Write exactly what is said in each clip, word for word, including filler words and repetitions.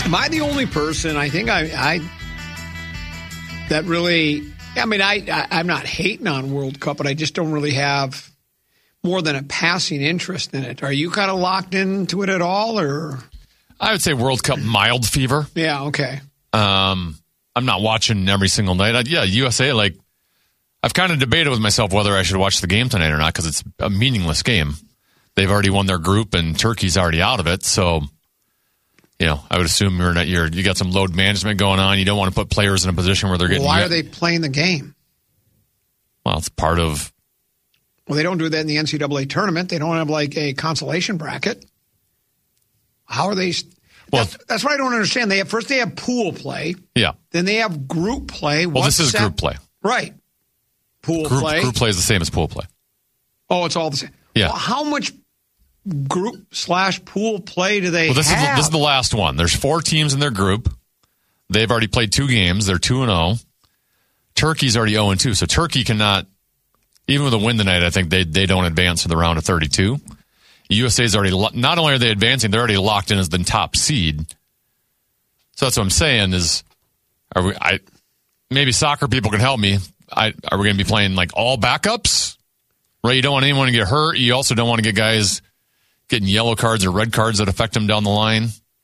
Am I the only person? I think I, I that really. I mean, I, I I'm not hating on World Cup, but I just don't really have more than a passing interest in it. Are you kind of locked into it at all, or? I would say World Cup mild fever. Yeah. Okay. Um, I'm not watching every single night. I, yeah, U S A. Like, I've kind of debated with myself whether I should watch the game tonight or not because it's a meaningless game. They've already won their group, and Turkey's already out of it. So, you know, I would assume you're not, you're you got some load management going on. You don't want to put players in a position where they're getting. Well, why met. are they playing the game? Well, it's part of. Well, they don't do that in the N C double A tournament. They don't have like a consolation bracket. How are they? Well, that's, that's what I don't understand. They have first they have pool play. Yeah. Then they have group play. Well, What's this is that? group play. Right. Pool group, play. Group play is the same as pool play. Oh, it's all the same. Yeah. Well, how much group slash pool play do they well, this have? Is, this is the last one. There's four teams in their group. They've already played two games. They're two and zero. Turkey's already zero and two. So Turkey cannot, even with a win tonight, I think they they don't advance to the round of thirty-two. U S A's already, not only are they advancing, they're already locked in as the top seed. So that's what I'm saying is, are we? I maybe soccer people can help me. I, are we going to be playing like all backups? Right? You don't want anyone to get hurt. You also don't want to get guys getting yellow cards or red cards that affect them down the line.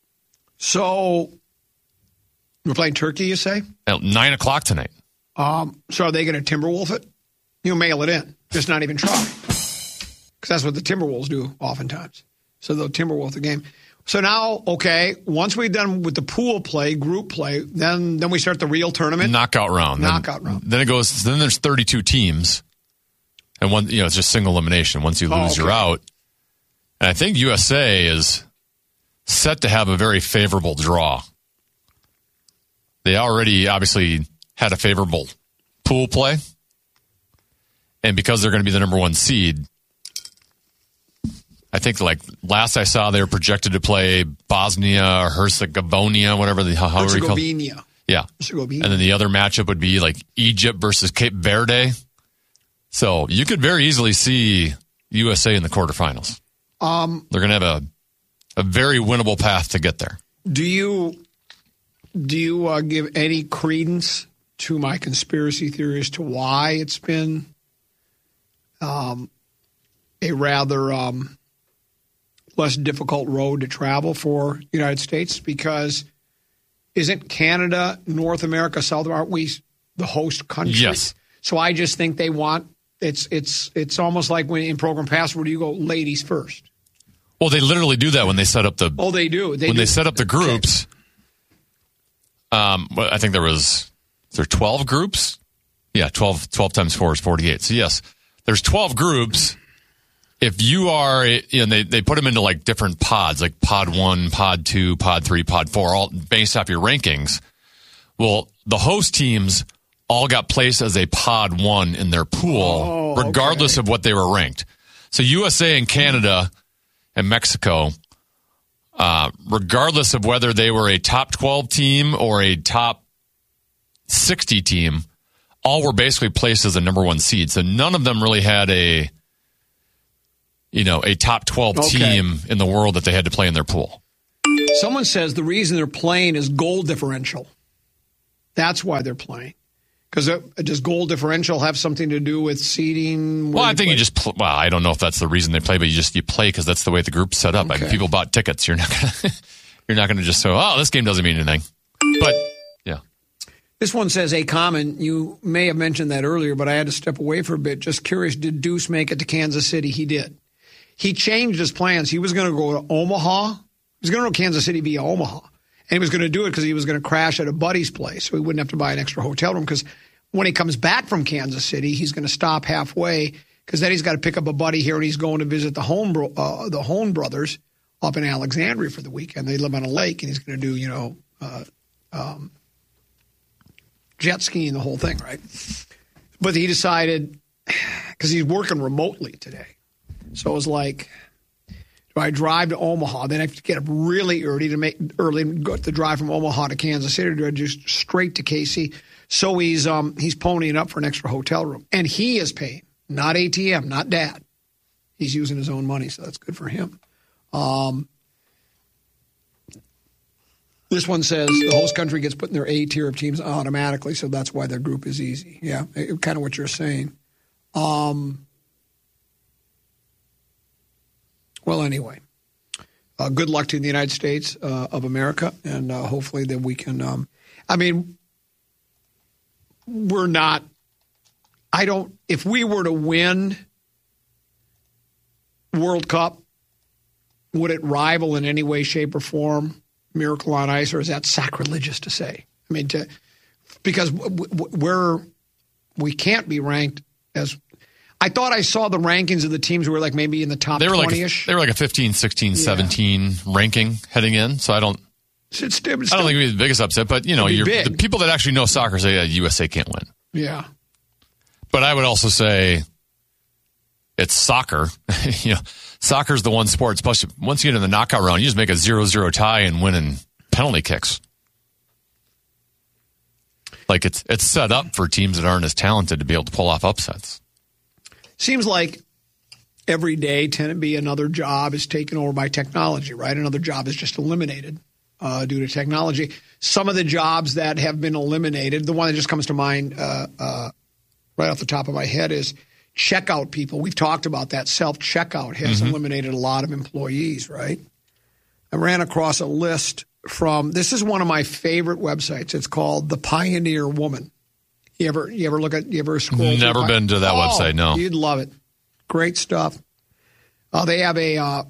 So we're playing Turkey, you say? At nine o'clock tonight. Um, so are they going to Timberwolf it? You mail it in, just not even try, because that's what the Timberwolves do oftentimes. So they'll Timberwolf the game. So now, okay, once we're done with the pool play, group play, then then we start the real tournament. Knockout round. Knockout then, round. Then it goes. Then there's thirty-two teams, and one, you know, it's just single elimination. Once you lose, oh, okay. you're out. And I think U S A is set to have a very favorable draw. They already obviously had a favorable pool play, and because they're going to be the number one seed. I think, like, last I saw, they were projected to play Bosnia or Herzegovina, whatever the how Herzegovina. Yeah. Herzegovina. And then the other matchup would be, like, Egypt versus Cape Verde. So you could very easily see U S A in the quarterfinals. Um, They're going to have a, a very winnable path to get there. Do you, do you uh, give any credence to my conspiracy theory as to why it's been um, a rather... Um, less difficult road to travel for the United States? Because isn't Canada, North America, South America, aren't we the host country? Yes. So I just think they want, it's it's it's almost like when in program password you go ladies first. Well, they literally do that when they set up the Oh, they do. They when do. they set up the groups. Um, I think there was there twelve groups. Yeah, twelve, twelve times four is forty-eight. So yes, there's twelve groups. If you are, you know, they, they put them into like different pods, like pod one, pod two, pod three, pod four, all based off your rankings. Well, the host teams all got placed as a pod one in their pool, oh, regardless okay. of what they were ranked. So U S A and Canada and Mexico, uh, regardless of whether they were a top twelve team or a top sixty team, all were basically placed as a number one seed. So none of them really had a, you know, a top twelve okay. team in the world that they had to play in their pool. Someone says the reason they're playing is goal differential. That's why they're playing. Because does goal differential have something to do with seeding? Well, I you think play? you just, pl- well, I don't know if that's the reason they play, but you just, you play because that's the way the group's set up. Okay. I mean, people bought tickets. You're not going to, you're not going to just say, oh, this game doesn't mean anything. But, yeah. This one says, a common, you may have mentioned that earlier, but I had to step away for a bit. Just curious, did Deuce make it to Kansas City? He did. He changed his plans. He was going to go to Omaha. He was going to go to Kansas City via Omaha. And he was going to do it because he was going to crash at a buddy's place, so he wouldn't have to buy an extra hotel room. Because when he comes back from Kansas City, he's going to stop halfway because then he's got to pick up a buddy here, and he's going to visit the Hone, uh, the Hone brothers up in Alexandria for the weekend. They live on a lake, and he's going to do, you know, uh, um, jet skiing, the whole thing, right? But he decided, because he's working remotely today. So it was like, do I drive to Omaha? Then I have to get up really early to make early and go to drive from Omaha to Kansas City, or do I just straight to K C? So he's um he's ponying up for an extra hotel room, and he is paying, not A T M, not Dad. He's using his own money, so that's good for him. Um, This one says the host country gets put in their A tier of teams automatically, so that's why their group is easy. Yeah, kind of what you're saying. Um, well, anyway, uh, good luck to the United States uh, of America, and uh, hopefully that we can. Um, I mean, we're not. I don't. If we were to win World Cup, would it rival in any way, shape, or form Miracle on Ice, or is that sacrilegious to say? I mean, to, because we're we can't be ranked as. I thought I saw the rankings of the teams who were like maybe in the top they were twenty-ish. Like, they were like a fifteen, sixteen, yeah. seventeen ranking heading in, so I don't. It's still, it's I don't think it would be the biggest upset, but you know, you're, the people that actually know soccer say yeah, U S A can't win. Yeah. But I would also say it's soccer. you know, soccer's the one sport. Plus, once you get in the knockout round, you just make a zero zero tie and win in penalty kicks. Like it's it's set up for teams that aren't as talented to be able to pull off upsets. Seems like every day tend to be another job is taken over by technology, right? Another job is just eliminated uh, due to technology. Some of the jobs that have been eliminated, the one that just comes to mind uh, uh, right off the top of my head is checkout people. We've talked about that. Self-checkout has mm-hmm. eliminated a lot of employees, right? I ran across a list from, this is one of my favorite websites. It's called The Pioneer Woman. You ever you ever look at, you ever scroll? Never been to that oh, website, no. You'd love it. Great stuff. Uh, they have a uh,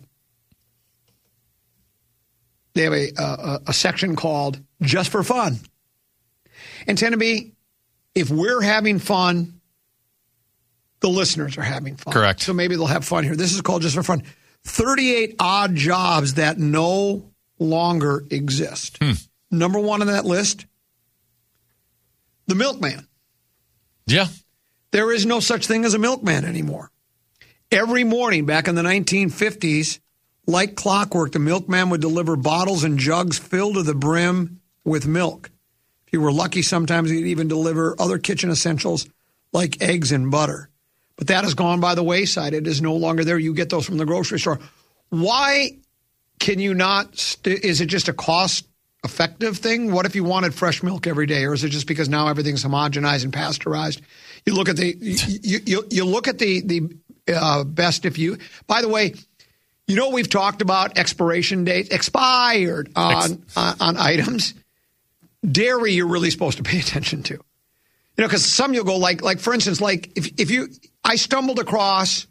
they have a, a a section called Just for Fun. And tend to be, if we're having fun, the listeners are having fun. Correct. So maybe they'll have fun here. This is called Just for Fun. thirty-eight odd jobs that no longer exist. Hmm. Number one on that list, the milkman. Yeah. There is no such thing as a milkman anymore. Every morning back in the nineteen fifties, like clockwork, the milkman would deliver bottles and jugs filled to the brim with milk. If you were lucky, sometimes he'd even deliver other kitchen essentials like eggs and butter. But that has gone by the wayside. It is no longer there. You get those from the grocery store. Why can you not? St- is it just a cost-effective thing? What if you wanted fresh milk every day, or is it just because now everything's homogenized and pasteurized? You look at the you you, you look at the the uh, best if you. By the way, you know we've talked about expiration dates, expired on Ex- on, on items. Dairy, you're really supposed to pay attention to. You know, because some you'll go like, like for instance, like if if you, I stumbled across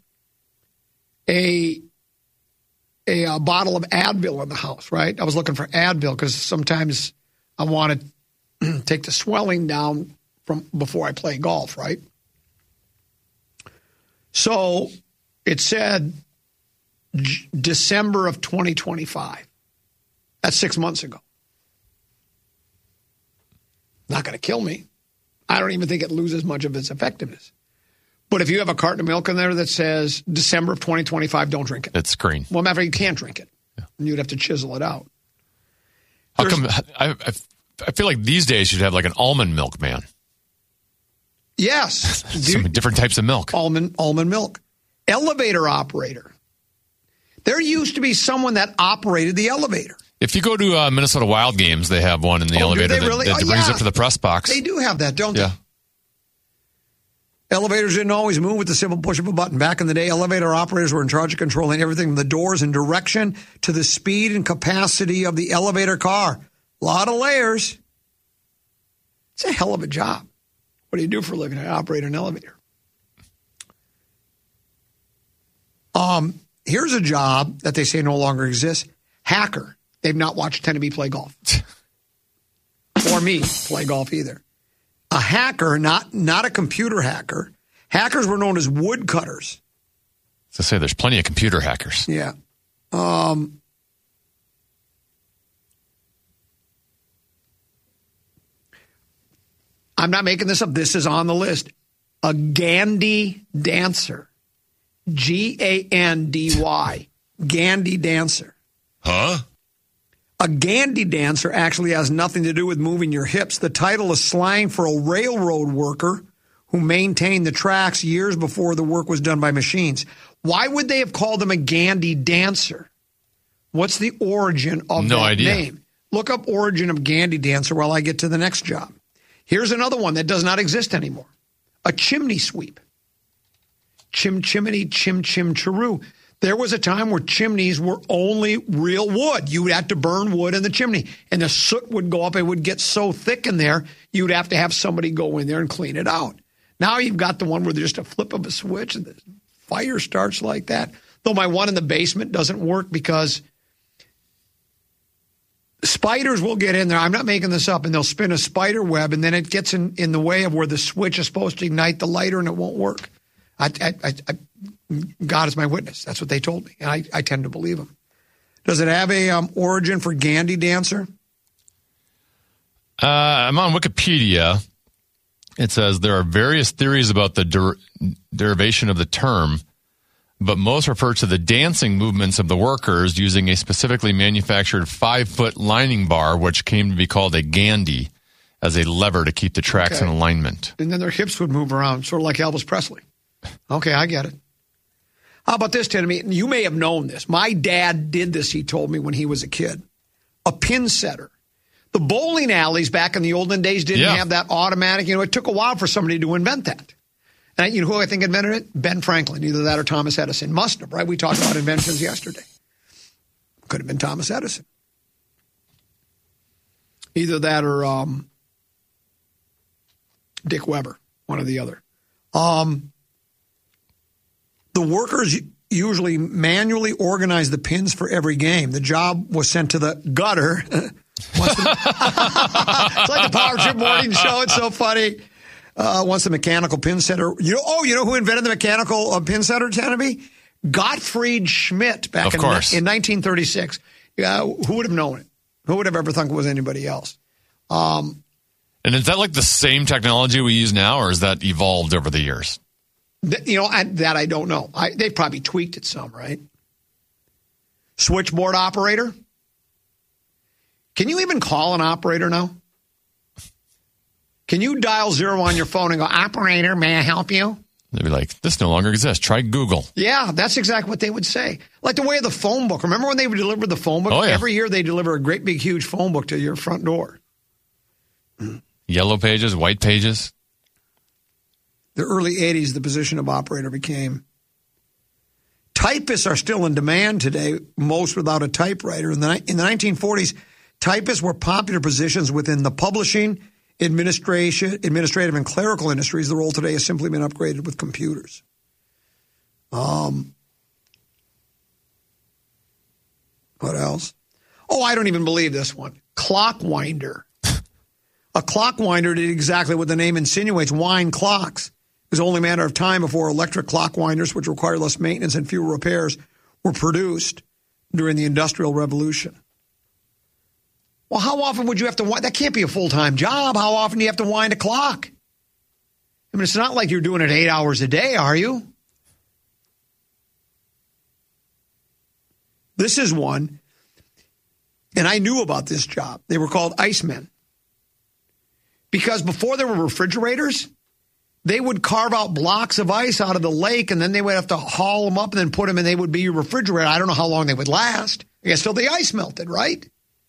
a a, a bottle of Advil in the house, right? I was looking for Advil because sometimes I want to take the swelling down from before I play golf, right? So it said J- December of twenty twenty-five. That's six months ago. Not going to kill me. I don't even think it loses much of its effectiveness. But if you have a carton of milk in there that says December of twenty twenty-five, don't drink it. It's green. Well, matter of fact, you can't drink it. Yeah. And you'd have to chisel it out. How There's, come? I, I, I feel like these days you'd have like an almond milk man. Yes. Some Dude, different types of milk. Almond, almond milk. Elevator operator. There used to be someone that operated the elevator. If you go to uh, Minnesota Wild games, they have one in the oh, elevator that, really? that oh, brings yeah. up to the press box. They do have that, don't yeah. they? Elevators didn't always move with the simple push of a button. Back in the day, elevator operators were in charge of controlling everything from the doors and direction to the speed and capacity of the elevator car. A lot of layers. It's a hell of a job. What do you do for a living? I operate an elevator. Um, here's a job that they say no longer exists. Hacker. They've not watched Tenneby play golf. Or me play golf either. A hacker, not not a computer hacker. Hackers were known as woodcutters. To say there's plenty of computer hackers. Yeah. Um, I'm not making this up. This is on the list. A Gandy dancer. G A N D Y. Gandy dancer. Huh? A Gandy dancer actually has nothing to do with moving your hips. The title is slang for a railroad worker who maintained the tracks years before the work was done by machines. Why would they have called them a Gandy dancer? What's the origin of no that idea. name? Look up origin of Gandy dancer while I get to the next job. Here's another one that does not exist anymore. A chimney sweep. Chim chimney, chim chim chiroo. There was a time where chimneys were only real wood. You would have to burn wood in the chimney, and the soot would go up. It would get so thick in there, you'd have to have somebody go in there and clean it out. Now you've got the one where there's just a flip of a switch and the fire starts like that. Though my one in the basement doesn't work because spiders will get in there. I'm not making this up. And they'll spin a spider web, and then it gets in, in the way of where the switch is supposed to ignite the lighter, and it won't work. I, I, I, I, God is my witness. That's what they told me, and I, I tend to believe them. Does it have a um, origin for Gandy dancer? Uh, I'm on Wikipedia. It says there are various theories about the der- derivation of the term, but most refer to the dancing movements of the workers using a specifically manufactured five-foot lining bar, which came to be called a Gandy, as a lever to keep the tracks Okay. in alignment. And then their hips would move around, sort of like Elvis Presley. Okay, I get it. How about this, Timmy? You may have known this. My dad did this, he told me, when he was a kid. A pin setter. The bowling alleys back in the olden days didn't Yeah. have that automatic. You know, it took a while for somebody to invent that. And you know who I think invented it? Ben Franklin. Either that or Thomas Edison. Must have, right? We talked about inventions yesterday. Could have been Thomas Edison. Either that or um, Dick Weber, one or the other. Um, the workers usually manually organize the pins for every game. The job was sent to the gutter. Once the, it's like the Power Trip Morning Show. It's so funny. Uh, once the mechanical pin setter, you know, oh, you know who invented the mechanical uh, pin setter, Tenneby? Gottfried Schmidt back Of in, course. in nineteen thirty-six. Uh, who would have known it? Who would have ever thought it was anybody else? Um, And is that like the same technology we use now, or is that evolved over the years? th- you know, I, that I don't know. I, they've probably tweaked it some, right? Switchboard operator. Can you even call an operator now? Can you dial zero on your phone and go, operator, may I help you? They'd be like, this no longer exists. Try Google. Yeah, that's exactly what they would say. Like the way of the phone book. Remember when they would deliver the phone book? Oh, yeah. Every year they deliver a great big huge phone book to your front door. Yellow pages, white pages. The early eighties, the position of operator became. Typists are still in demand today, most without a typewriter. In the, in the nineteen forties, typists were popular positions within the publishing, administration, administrative, and clerical industries. The role today has simply been upgraded with computers. Um, what else? Oh, I don't even believe this one. Clockwinder. A clockwinder did exactly what the name insinuates, wind clocks. It was only a matter of time before electric clockwinders, which require less maintenance and fewer repairs, were produced during the Industrial Revolution. Well, how often would you have to wind? That can't be a full-time job. How often do you have to wind a clock? I mean, it's not like you're doing it eight hours a day, are you? This is one, and I knew about this job. They were called icemen. Because before there were refrigerators, they would carve out blocks of ice out of the lake, and then they would have to haul them up and then put them, and they would be your refrigerator. I don't know how long they would last. I guess till the ice melted, right?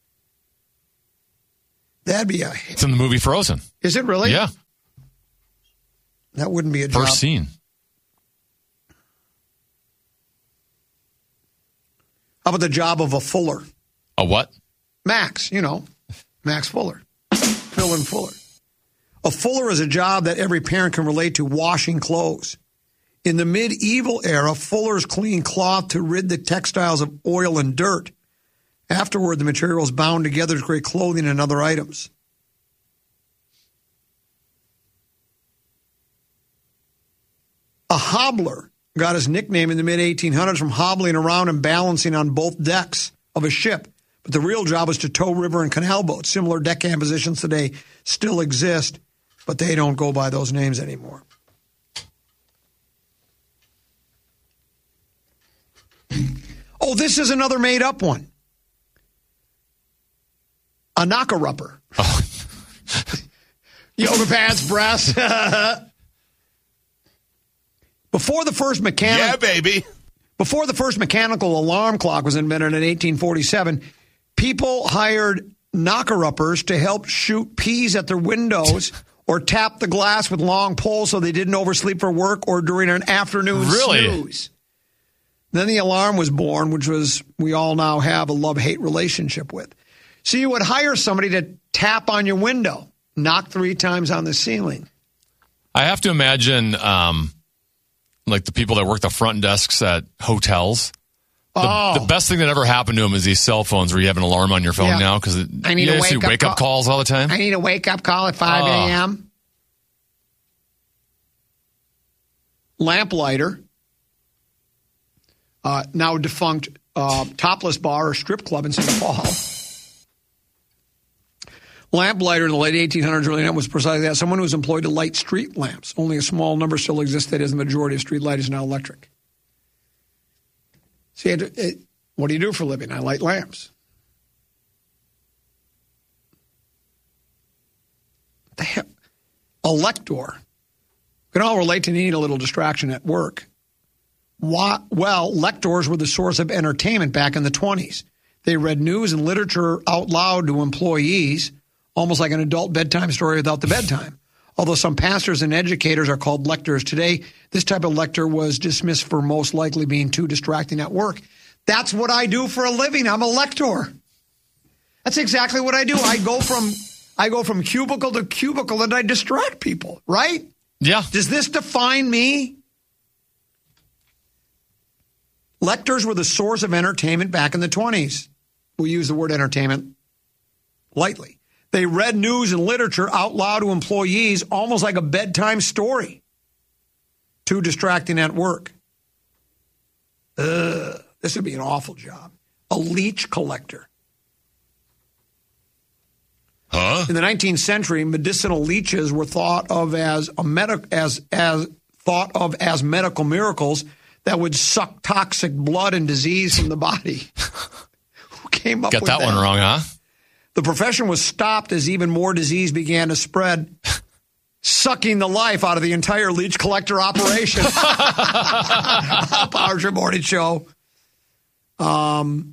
That'd be a hit. It's in the movie Frozen. Is it really? Yeah. That wouldn't be a job. First scene. How about the job of a fuller? A what? Max, you know, Max Fuller. Phil and Fuller. A fuller is a job that every parent can relate to, washing clothes. In the medieval era, fullers cleaned cloth to rid the textiles of oil and dirt. Afterward, the material is bound together to create clothing and other items. A hobbler got his nickname in the mid eighteen hundreds from hobbling around and balancing on both decks of a ship. But the real job was to tow river and canal boats. Similar deckhand positions today still exist, but they don't go by those names anymore. Oh, this is another made-up one. A knocker-upper. Oh. Yoga pants, breasts. Before the first mechanical... Yeah, baby. Before the first mechanical alarm clock was invented in eighteen forty-seven, people hired knocker-uppers to help shoot peas at their windows or tap the glass with long poles so they didn't oversleep for work or during an afternoon really? snooze. Then the alarm was born, which was we all now have a love-hate relationship with. So you would hire somebody to tap on your window, knock three times on the ceiling. I have to imagine, um, like the people that work the front desks at hotels. The, oh. the best thing that ever happened to them is these cell phones where you have an alarm on your phone yeah. now because I need you a see wake-up wake up call. calls all the time. I need a wake-up call at five a.m. Oh. Lamplighter, uh, now defunct uh, topless bar or strip club in Saint Paul. Lamplighter in the late eighteen hundreds, early nineties was precisely that, someone who was employed to light street lamps. Only a small number still existed, as the majority of street light is now electric. See, it, it, what do you do for a living? I light lamps. What the hell? Elector. We can all relate to needing a little distraction at work. Why? Well, lectors were the source of entertainment back in the twenties. They read news and literature out loud to employees, almost like an adult bedtime story without the bedtime. Although some pastors and educators are called lectors today, this type of lector was dismissed for most likely being too distracting at work. That's what I do for a living. I'm a lector. That's exactly what I do. I go from I go from cubicle to cubicle and I distract people, right? Yeah. Does this define me? Lectors were the source of entertainment back in the twenties. We use the word entertainment lightly. They read news and literature out loud to employees, almost like a bedtime story. Too distracting at work. Ugh, this would be an awful job. A leech collector. Huh? In the nineteenth century, medicinal leeches were thought of as a medic as as thought of as medical miracles that would suck toxic blood and disease from the body. Who came up Got with that, that one wrong, huh? The profession was stopped as even more disease began to spread, sucking the life out of the entire leech collector operation. Power Trip Morning Show. Um,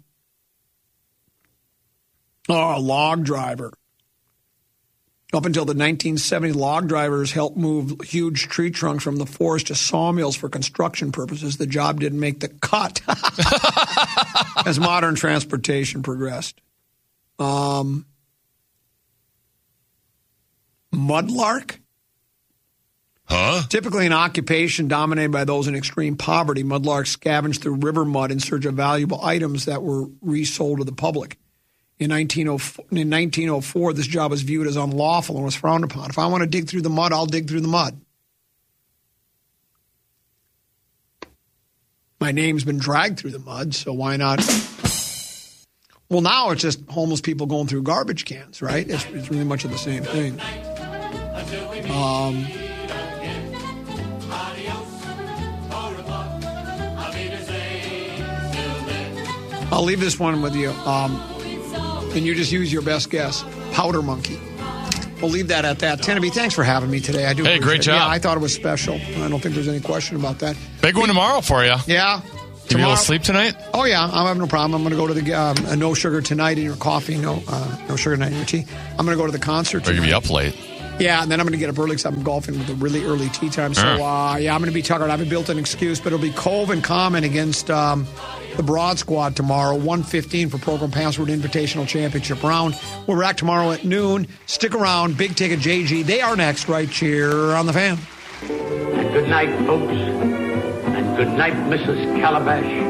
oh, a log driver. Up until the nineteen seventies, log drivers helped move huge tree trunks from the forest to sawmills for construction purposes. The job didn't make the cut as modern transportation progressed. Um, mudlark? Huh? Typically an occupation dominated by those in extreme poverty, mudlarks scavenged through river mud in search of valuable items that were resold to the public. In nineteen oh four, this job was viewed as unlawful and was frowned upon. If I want to dig through the mud, I'll dig through the mud. My name's been dragged through the mud, so why not? Well, now it's just homeless people going through garbage cans, right? It's, it's really much of the same thing. Um, I'll leave this one with you, um, and you just use your best guess. Powder monkey. We'll leave that at that. Teneby, thanks for having me today. I do. Hey, great it. job. Yeah, I thought it was special. I don't think there's any question about that. Big one tomorrow for you. Yeah. You be able to sleep tonight? Oh, yeah. I'm having no problem. I'm going to go to the um, a no sugar tonight in your coffee, no uh, no sugar tonight in your tea. I'm going to go to the concert Or you tonight. be up late? Yeah, and then I'm going to get up early because I'm golfing with a really early tea time. So, uh, yeah, I'm going to be tuckered. I haven't built an excuse, but it'll be Cove and Common against um, the Broad Squad tomorrow, one fifteen for Program Password Invitational Championship round. We're back tomorrow at noon. Stick around. Big Ticket J G. They are next right here on The Fan. And good night, folks. And good night, Missus Calabash.